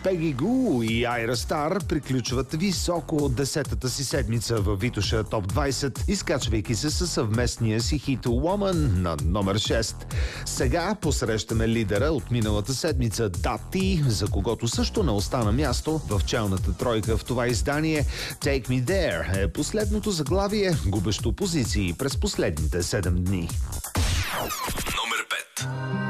Peggy Gou и Ayra Starr приключват високо от 10-та си седмица във Витоша Топ 20, изкачвайки се със съвместния си хит Woman на номер 6. Сега посрещаме лидера от миналата седмица Дати, за когото също не остана място в челната тройка в това издание. Take Me There е последното заглавие, губещо позиции през последните 7 дни. Номер 5.